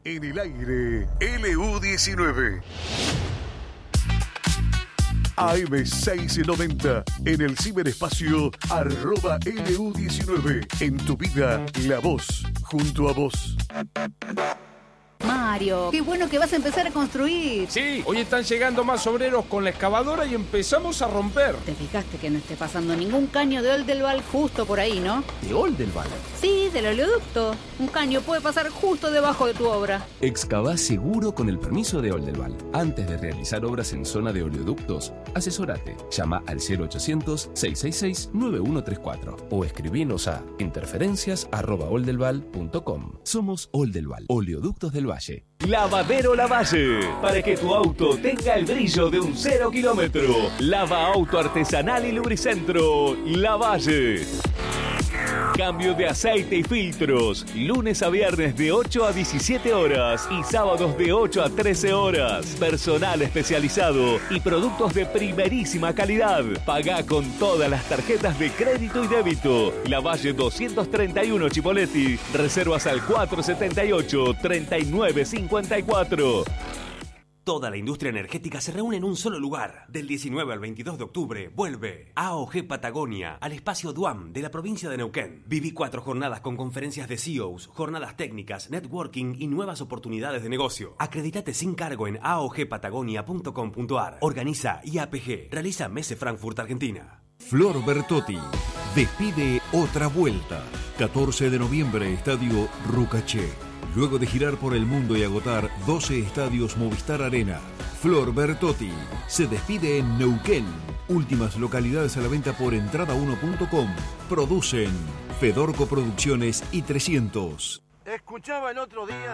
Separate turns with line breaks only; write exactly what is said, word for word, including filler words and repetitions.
En el aire, L U diecinueve. A M seiscientos noventa en el ciberespacio arroba L U diecinueve. En tu vida, la voz junto a vos.
Mario, qué bueno que vas a empezar a construir.
Sí, hoy están llegando más obreros con la excavadora y empezamos a romper.
Te fijaste que no esté pasando ningún caño de Oldelval justo por ahí, ¿no?
¿De Oldelval?
Sí, del oleoducto. Un caño puede pasar justo debajo de tu obra.
Excavá seguro con el permiso de Oldelval. Antes de realizar obras en zona de oleoductos, asesorate. Llama al cero ochocientos, seiscientos sesenta y seis, noventa y uno treinta y cuatro o escribinos a interferencias arroba oldelval punto com. Somos Oldelval, Oleoductos del Valle.
Lavadero Lavalle, para que tu auto tenga el brillo de un cero kilómetro. Lava auto artesanal y lubricentro Lavalle. Cambio de aceite y filtros, lunes a viernes de ocho a diecisiete horas y sábados de ocho a trece horas. Personal especializado y productos de primerísima calidad. Pagá con todas las tarjetas de crédito y débito. Lavalle doscientos treinta y uno Chipoleti. Reservas al cuatrocientos setenta y ocho, treinta y nueve cincuenta y cuatro.
Toda la industria energética se reúne en un solo lugar. Del diecinueve al veintidós de octubre, vuelve A O G Patagonia al espacio Duam de la provincia de Neuquén. Viví cuatro jornadas con conferencias de C E Os, jornadas técnicas, networking y nuevas oportunidades de negocio. Acreditate sin cargo en a o g patagonia punto com punto a r. Organiza I A P G. Realiza Messe Frankfurt, Argentina.
Flor Bertotti despide otra vuelta. catorce de noviembre, Estadio Rucaché. Luego de girar por el mundo y agotar doce estadios Movistar Arena, Flor Bertotti se despide en Neuquén. Últimas localidades a la venta por entrada uno punto com. Producen Fedorco Producciones y trescientos.
Escuchaba el otro día